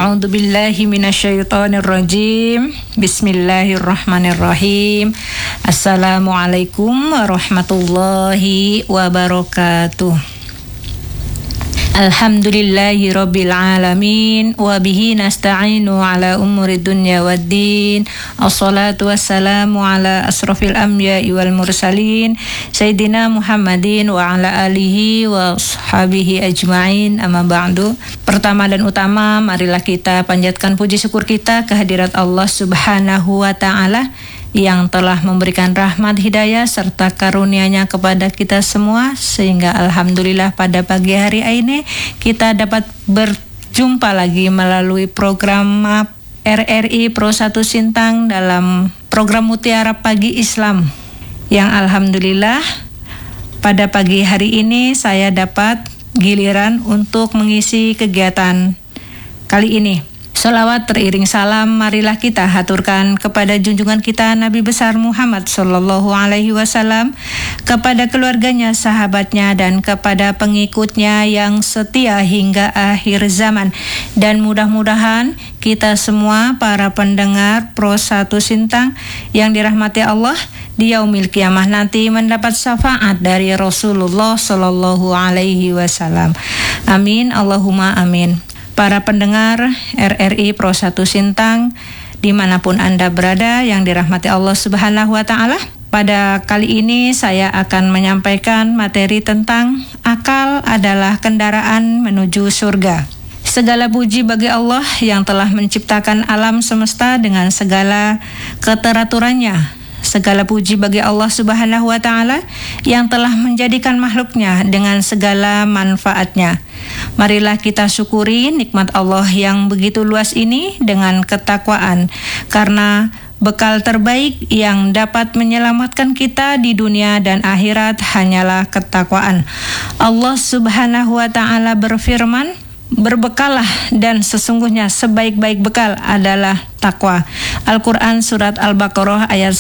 A'udzu billahi minasyaitonir rajim. Bismillahirrahmanirrahim. Assalamualaikum warahmatullahi wabarakatuh. Alhamdulillahi rabbil alamin wa bihi nasta'inu ala umuri dunya waddin. Assalatu wassalamu ala asrafil anbiya'i wal mursalin Sayyidina Muhammadin wa ala alihi wa ashabihi ajma'in, amma ba'du. Pertama dan utama, marilah kita panjatkan puji syukur kita kehadirat Allah Subhanahu wa ta'ala yang telah memberikan rahmat hidayah serta karunia-Nya kepada kita semua, sehingga alhamdulillah pada pagi hari ini kita dapat berjumpa lagi melalui program RRI Pro 1 Sintang dalam program Mutiara Pagi Islam, yang alhamdulillah pada pagi hari ini saya dapat giliran untuk mengisi kegiatan kali ini. Sholawat teriring salam marilah kita haturkan kepada junjungan kita Nabi besar Muhammad sallallahu alaihi wasallam, kepada keluarganya, sahabatnya, dan kepada pengikutnya yang setia hingga akhir zaman. Dan mudah-mudahan kita semua para pendengar Pro 1 Sintang yang dirahmati Allah di yaumil kiamah nanti mendapat syafaat dari Rasulullah sallallahu alaihi wasallam. Amin, Allahumma amin. Para pendengar RRI Pro 1 Sintang dimanapun Anda berada yang dirahmati Allah Subhanahu wa ta'ala, pada kali ini saya akan menyampaikan materi tentang akal adalah kendaraan menuju surga. Segala puji bagi Allah yang telah menciptakan alam semesta dengan segala keteraturannya. Segala puji bagi Allah Subhanahu wa ta'ala yang telah menjadikan makhluknya dengan segala manfaatnya. Marilah kita syukuri nikmat Allah yang begitu luas ini dengan ketakwaan, karena bekal terbaik yang dapat menyelamatkan kita di dunia dan akhirat hanyalah ketakwaan. Allah Subhanahu wa ta'ala berfirman, "Berbekallah dan sesungguhnya sebaik-baik bekal adalah takwa." Al-Quran Surat Al-Baqarah ayat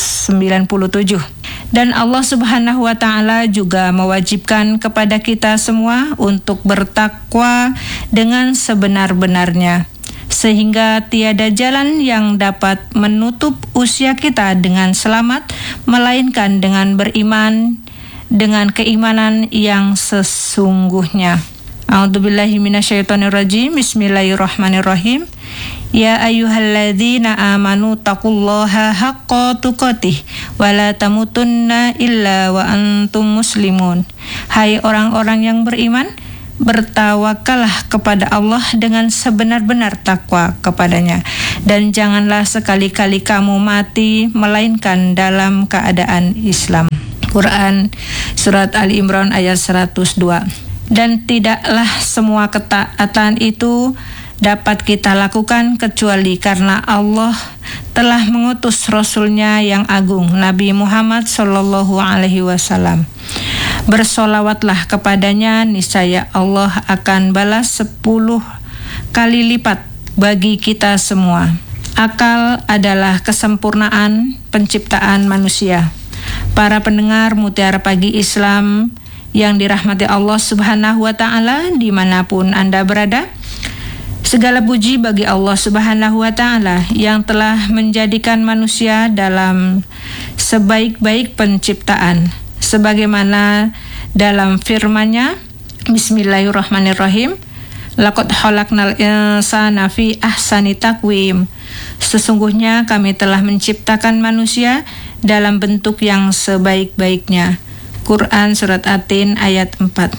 197. Dan Allah Subhanahu wa ta'ala juga mewajibkan kepada kita semua untuk bertakwa dengan sebenar-benarnya, sehingga tiada jalan yang dapat menutup usia kita dengan selamat, melainkan dengan beriman dengan keimanan yang sesungguhnya. A'udzubillahi minasyaitonirrajim. Bismillahirrahmanirrahim. Ya ayyuhalladzina amanu taqullaha haqqa tuqatih wa la tamutunna illa wa antum muslimun. Hai orang-orang yang beriman, bertawakallah kepada Allah dengan sebenar-benar takwa kepadanya, dan janganlah sekali-kali kamu mati melainkan dalam keadaan Islam. Quran Surat Ali Imran ayat 102. Dan tidaklah semua ketaatan itu dapat kita lakukan kecuali karena Allah telah mengutus Rasul-Nya yang agung, Nabi Muhammad sallallahu alaihi wasallam. Bersolawatlah kepadanya, niscaya Allah akan balas 10 kali lipat bagi kita semua. Akal adalah kesempurnaan penciptaan manusia. Para pendengar Mutiara Pagi Islam yang dirahmati Allah Subhanahu wa ta'ala dimanapun Anda berada, segala puji bagi Allah Subhanahu wa ta'ala yang telah menjadikan manusia dalam sebaik-baik penciptaan, sebagaimana dalam firman-Nya, Bismillahirrahmanirrahim, Laqad khalaqnal insana fi ahsani taqwim. Sesungguhnya kami telah menciptakan manusia dalam bentuk yang sebaik-baiknya. Quran Surat At-Tin ayat 4.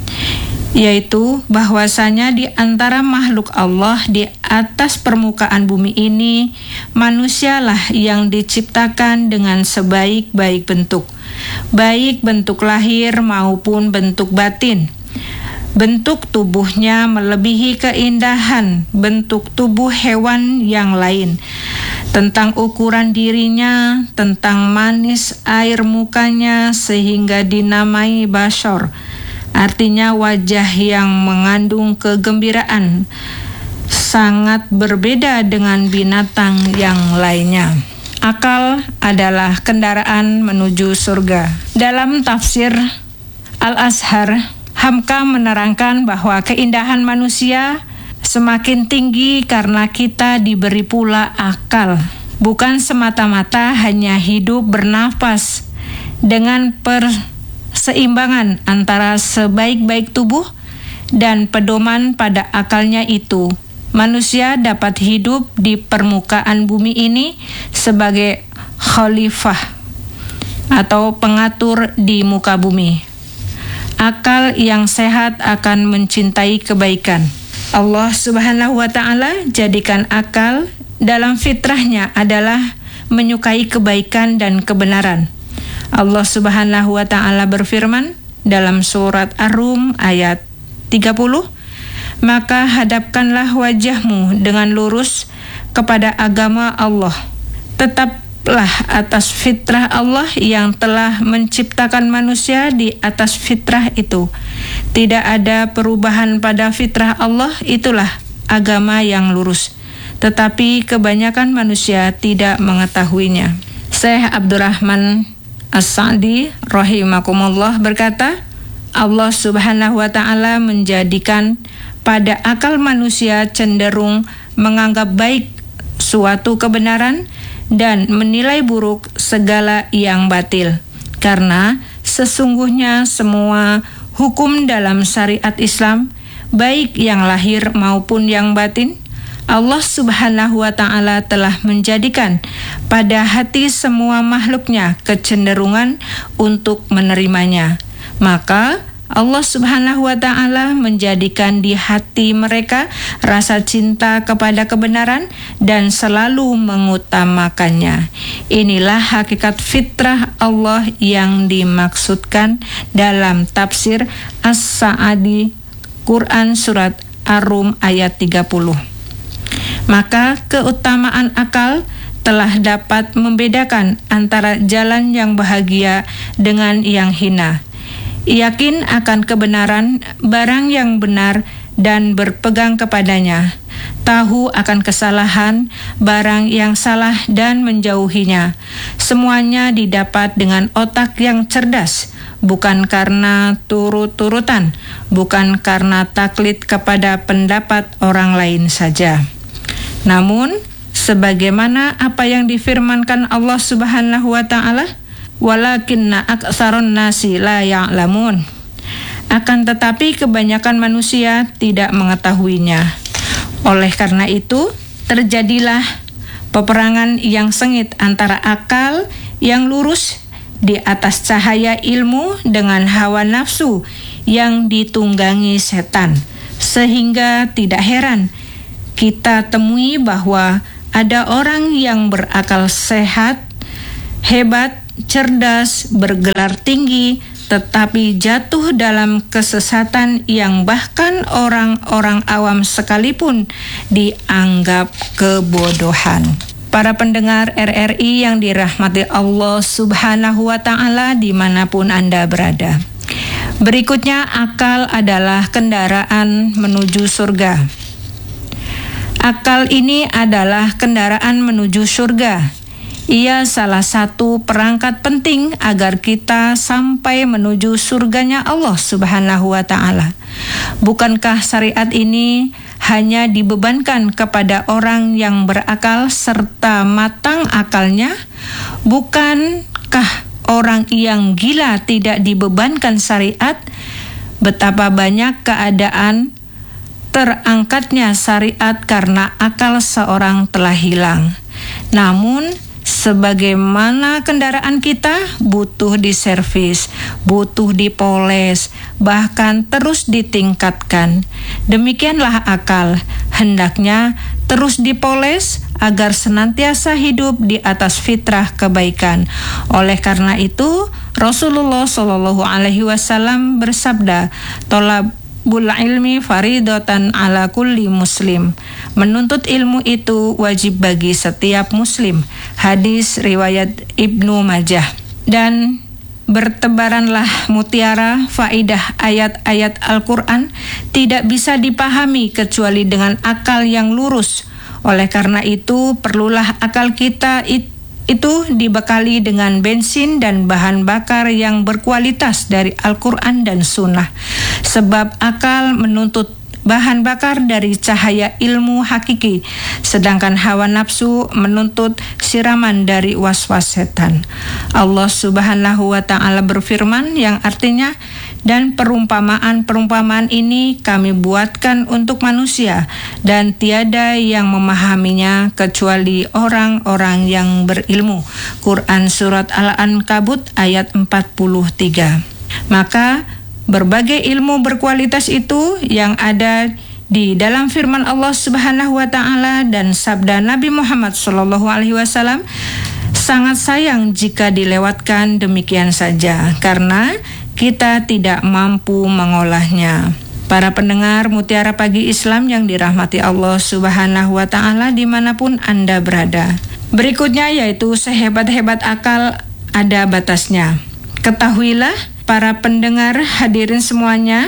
Yaitu bahwasanya di antara makhluk Allah di atas permukaan bumi ini, manusialah yang diciptakan dengan sebaik-baik bentuk, baik bentuk lahir maupun bentuk batin. Bentuk tubuhnya melebihi keindahan bentuk tubuh hewan yang lain. Tentang ukuran dirinya, tentang manis air mukanya, sehingga dinamai Bashar, artinya wajah yang mengandung kegembiraan, sangat berbeda dengan binatang yang lainnya. Akal adalah kendaraan menuju surga. Dalam tafsir Al-Azhar, Hamka menerangkan bahwa keindahan manusia semakin tinggi karena kita diberi pula akal. Bukan semata-mata hanya hidup bernafas dengan perseimbangan antara sebaik-baik tubuh dan pedoman pada akalnya itu. Manusia dapat hidup di permukaan bumi ini sebagai khalifah atau pengatur di muka bumi. Akal yang sehat akan mencintai kebaikan. Allah Subhanahu wa Ta'ala jadikan akal dalam fitrahnya adalah menyukai kebaikan dan kebenaran. Allah Subhanahu wa Ta'ala berfirman dalam surat Ar-Rum ayat 30, "Maka hadapkanlah wajahmu dengan lurus kepada agama Allah. Tetaplah atas fitrah Allah yang telah menciptakan manusia di atas fitrah itu. Tidak ada perubahan pada fitrah Allah, itulah agama yang lurus. Tetapi kebanyakan manusia tidak mengetahuinya." Syekh Abdurrahman As-Sa'di rahimakumullah berkata, Allah Subhanahu wa Ta'ala menjadikan pada akal manusia cenderung menganggap baik suatu kebenaran dan menilai buruk segala yang batil. Karena sesungguhnya semua hukum dalam syariat Islam, baik yang lahir maupun yang batin, Allah Subhanahu wa Ta'ala telah menjadikan pada hati semua makhluknya kecenderungan untuk menerimanya. Maka Allah Subhanahu wa Ta'ala menjadikan di hati mereka rasa cinta kepada kebenaran dan selalu mengutamakannya. Inilah hakikat fitrah Allah yang dimaksudkan dalam tafsir As-Sa'di Quran surat Ar-Rum ayat 30. Maka keutamaan akal telah dapat membedakan antara jalan yang bahagia dengan yang hina. Yakin akan kebenaran barang yang benar dan berpegang kepadanya. Tahu akan kesalahan barang yang salah dan menjauhinya. Semuanya didapat dengan otak yang cerdas, bukan karena turut-turutan, bukan karena taklid kepada pendapat orang lain saja. Namun, sebagaimana apa yang difirmankan Allah Subhanahu wa Ta'ala, walakinna aktsaron nasi la ya'lamun. Akan tetapi kebanyakan manusia tidak mengetahuinya. Oleh karena itu, terjadilah peperangan yang sengit antara akal yang lurus di atas cahaya ilmu dengan hawa nafsu yang ditunggangi setan. Sehingga tidak heran kita temui bahwa ada orang yang berakal sehat, hebat, cerdas, bergelar tinggi, tetapi jatuh dalam kesesatan yang bahkan orang-orang awam sekalipun dianggap kebodohan. Para pendengar RRI yang dirahmati Allah Subhanahu wa Ta'ala dimanapun Anda berada. Berikutnya, akal adalah kendaraan menuju surga. Akal ini adalah kendaraan menuju surga. Ia salah satu perangkat penting agar kita sampai menuju surganya Allah Subhanahu wa Ta'ala. Bukankah syariat ini hanya dibebankan kepada orang yang berakal serta matang akalnya? Bukankah orang yang gila tidak dibebankan syariat? Betapa banyak keadaan terangkatnya syariat karena akal seorang telah hilang. Namun, sebagaimana kendaraan kita butuh diservis, butuh dipoles, bahkan terus ditingkatkan. Demikianlah akal, hendaknya terus dipoles agar senantiasa hidup di atas fitrah kebaikan. Oleh karena itu, Rasulullah SAW bersabda, "Tolabul ilmi faridatan ala kulli muslim." Menuntut ilmu itu wajib bagi setiap muslim. Hadis riwayat Ibnu Majah. Dan bertebaranlah mutiara faidah ayat-ayat Al-Quran tidak bisa dipahami kecuali dengan akal yang lurus. Oleh karena itu, perlulah akal kita itu dibekali dengan bensin dan bahan bakar yang berkualitas dari Al-Quran dan Sunnah. Sebab akal menuntut bahan bakar dari cahaya ilmu hakiki, sedangkan hawa nafsu menuntut siraman dari was-was setan. Allah Subhanahu wa ta'ala berfirman yang artinya, dan perumpamaan ini kami buatkan untuk manusia, dan tiada yang memahaminya kecuali orang-orang yang berilmu. Quran Surat Al-Ankabut ayat 43. Maka berbagai ilmu berkualitas itu yang ada di dalam firman Allah Subhanahu wa ta'ala dan sabda Nabi Muhammad SAW sangat sayang jika dilewatkan demikian saja, karena kita tidak mampu mengolahnya. Para pendengar Mutiara Pagi Islam yang dirahmati Allah Subhanahu wa ta'ala dimanapun Anda berada. Berikutnya yaitu sehebat-hebat akal ada batasnya. Ketahuilah para pendengar hadirin semuanya,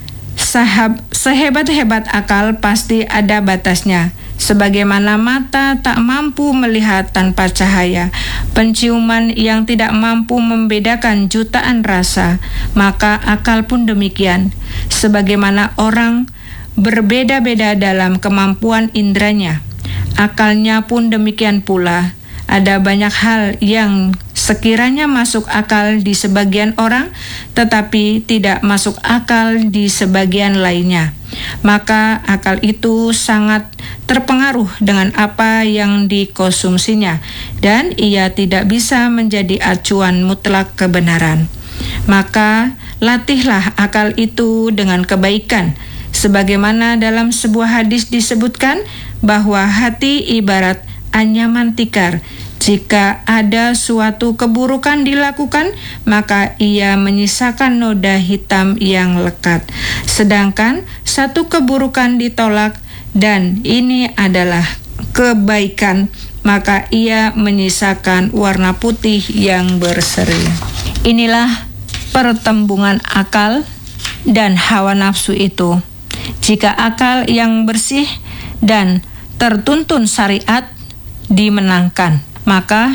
sehebat-hebat akal pasti ada batasnya. Sebagaimana mata tak mampu melihat tanpa cahaya, penciuman yang tidak mampu membedakan jutaan rasa, maka akal pun demikian. Sebagaimana orang berbeda-beda dalam kemampuan indranya, akalnya pun demikian pula. Ada banyak hal yang sekiranya masuk akal di sebagian orang, tetapi tidak masuk akal di sebagian lainnya. Maka akal itu sangat terpengaruh dengan apa yang dikonsumsinya, dan ia tidak bisa menjadi acuan mutlak kebenaran. Maka latihlah akal itu dengan kebaikan, sebagaimana dalam sebuah hadis disebutkan bahwa hati ibarat anyaman tikar. Jika ada suatu keburukan dilakukan, maka ia menyisakan noda hitam yang lekat. Sedangkan satu keburukan ditolak dan ini adalah kebaikan, maka ia menyisakan warna putih yang berseri. Inilah pertembungan akal dan hawa nafsu itu. Jika akal yang bersih dan tertuntun syariat dimenangkan, maka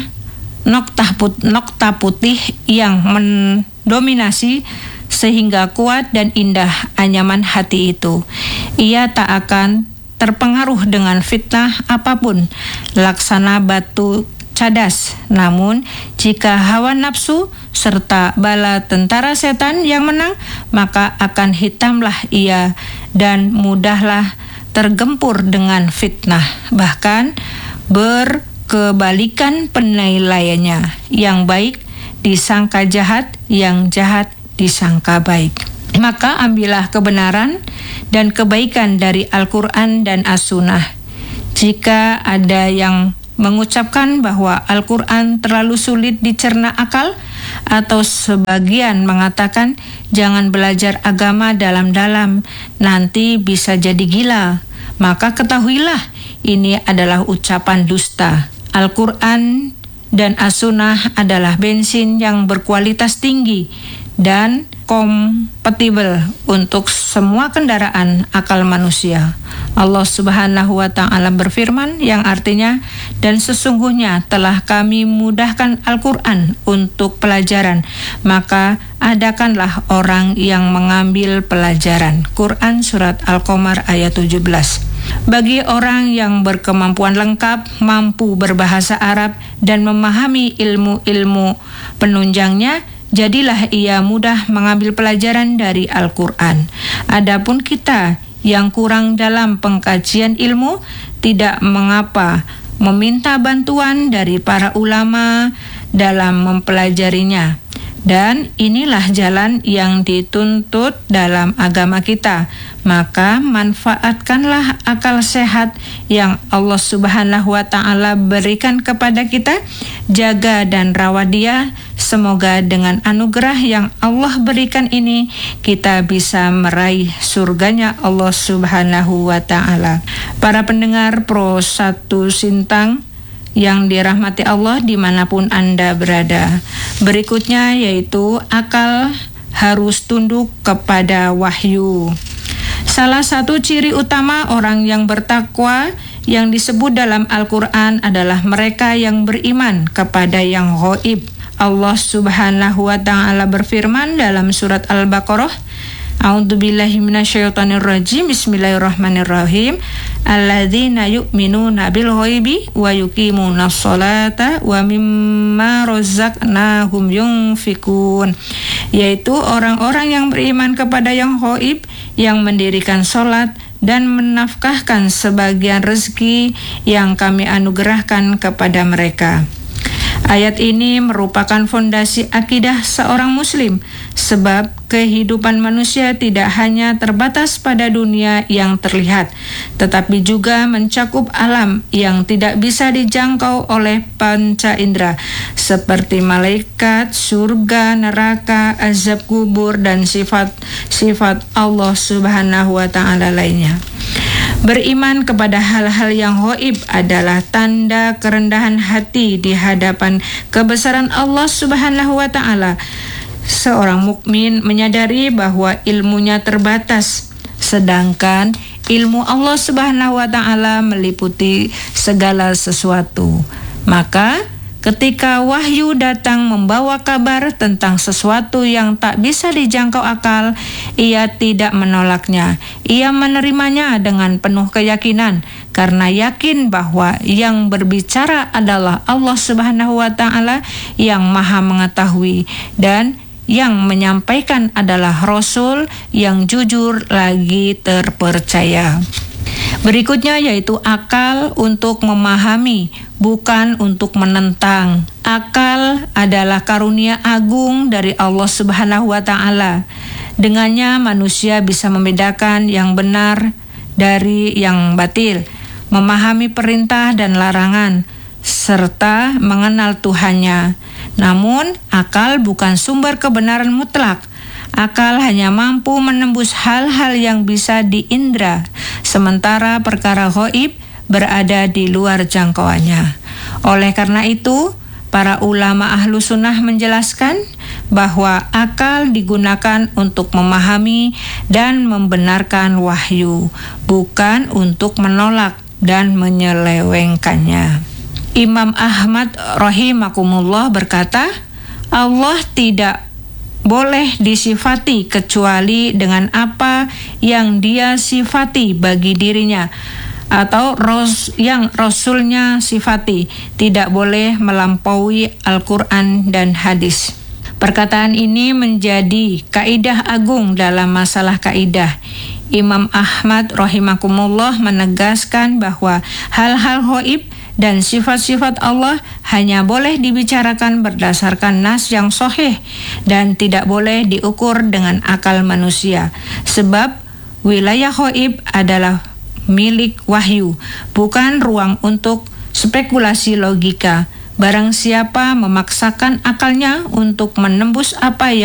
nokta putih yang mendominasi sehingga kuat dan indah anyaman hati itu. Ia tak akan terpengaruh dengan fitnah apapun, laksana batu cadas. Namun jika hawa nafsu serta bala tentara setan yang menang, maka akan hitamlah ia dan mudahlah tergempur dengan fitnah, bahkan berkebalikan penilaiannya. Yang baik disangka jahat, yang jahat disangka baik. Maka ambillah kebenaran dan kebaikan dari Al-Quran dan As-Sunnah. Jika ada yang mengucapkan bahwa Al-Quran terlalu sulit dicerna akal, atau sebagian mengatakan jangan belajar agama dalam-dalam, nanti bisa jadi gila, maka ketahuilah ini adalah ucapan dusta. Al-Quran dan As-Sunnah adalah bensin yang berkualitas tinggi dan kompatibel untuk semua kendaraan akal manusia. Allah Subhanahu wa ta'ala berfirman yang artinya, dan sesungguhnya telah kami mudahkan Al-Quran untuk pelajaran, maka adakanlah orang yang mengambil pelajaran. Quran Surat Al-Qamar ayat 17. Bagi orang yang berkemampuan lengkap, mampu berbahasa Arab dan memahami ilmu-ilmu penunjangnya, jadilah ia mudah mengambil pelajaran dari Al-Quran. Adapun kita yang kurang dalam pengkajian ilmu, tidak mengapa meminta bantuan dari para ulama dalam mempelajarinya. Dan inilah jalan yang dituntut dalam agama kita. Maka manfaatkanlah akal sehat yang Allah Subhanahu wa ta'ala berikan kepada kita. Jaga dan rawat dia. Semoga dengan anugerah yang Allah berikan ini, kita bisa meraih surganya Allah Subhanahu wa ta'ala. Para pendengar Pro 1 Sintang yang dirahmati Allah dimanapun Anda berada. Berikutnya yaitu akal harus tunduk kepada wahyu. Salah satu ciri utama orang yang bertakwa yang disebut dalam Al-Quran adalah mereka yang beriman kepada yang ghaib. Allah Subhanahu wa ta'ala berfirman dalam surat Al-Baqarah A'udzubillahi minasyaitonirrajim. Bismillahirrahmanirrahim. Alladzina yu'minuna bil ghaibi wa yuqimunas sholata wa mimma razaqnahum yunfikun. Yaitu orang-orang yang beriman kepada yang ghaib, yang mendirikan sholat dan menafkahkan sebagian rezeki yang kami anugerahkan kepada mereka. Ayat ini merupakan fondasi akidah seorang muslim, sebab kehidupan manusia tidak hanya terbatas pada dunia yang terlihat, tetapi juga mencakup alam yang tidak bisa dijangkau oleh panca indera, seperti malaikat, surga, neraka, azab kubur, dan sifat-sifat Allah Subhanahu wa Ta'ala lainnya. Beriman kepada hal-hal yang ghaib adalah tanda kerendahan hati di hadapan kebesaran Allah Subhanahu wa Ta'ala. Seorang mukmin menyadari bahwa ilmunya terbatas, sedangkan ilmu Allah Subhanahu wa Ta'ala meliputi segala sesuatu. Maka ketika wahyu datang membawa kabar tentang sesuatu yang tak bisa dijangkau akal, ia tidak menolaknya. Ia menerimanya dengan penuh keyakinan, karena yakin bahwa yang berbicara adalah Allah Subhanahu wa Ta'ala yang Maha Mengetahui, dan yang menyampaikan adalah Rasul yang jujur lagi terpercaya. Berikutnya yaitu akal untuk memahami, bukan untuk menentang. Akal adalah karunia agung dari Allah Subhanahu wa Ta'ala. Dengannya manusia bisa membedakan yang benar dari yang batil, memahami perintah dan larangan, serta mengenal Tuhannya. Namun, akal bukan sumber kebenaran mutlak. Akal hanya mampu menembus hal-hal yang bisa diindra, sementara perkara ghaib berada di luar jangkauannya. Oleh karena itu, para ulama ahlu sunnah menjelaskan bahwa akal digunakan untuk memahami dan membenarkan wahyu, bukan untuk menolak dan menyelewengkannya. Imam Ahmad rahimakumullah berkata, Allah tidak boleh disifati kecuali dengan apa yang dia sifati bagi dirinya, atau yang Rasulnya sifati, tidak boleh melampaui Al-Quran dan hadis. Perkataan ini menjadi kaidah agung dalam masalah kaidah. Imam Ahmad rahimakumullah menegaskan bahwa hal-hal ghaib dan sifat-sifat Allah hanya boleh dibicarakan berdasarkan nas yang sahih dan tidak boleh diukur dengan akal manusia, sebab wilayah ghaib adalah milik wahyu, bukan ruang untuk spekulasi logika. Barang siapa memaksakan akalnya untuk menembus apa yang